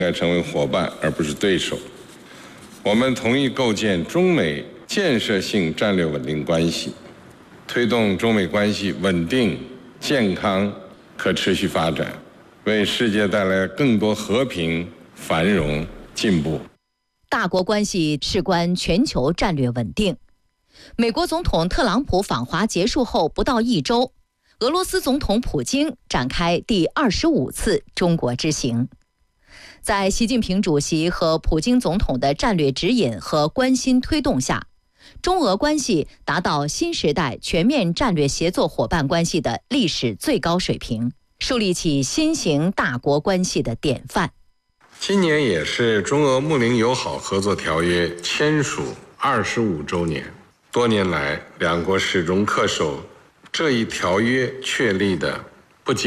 该成为伙伴而不是对手。我们同意构建中美建设性战略稳定关系，推动中美关系稳定、健康、可持续发展，为世界带来更多和平、繁荣、进步。 大国关系事关全球战略稳定。美国总统特朗普访华结束后不到1周，俄罗斯总统普京展开第25次中国之行。在习近平主席和普京总统的战略指引和关心推动下，中俄关系达到新时代全面战略协作伙伴关系的历史最高水平，树立起新型大国关系的典范。 今年也是中俄睦邻友好合作条约签署25周年，多年来两国始终恪守这一条约确立的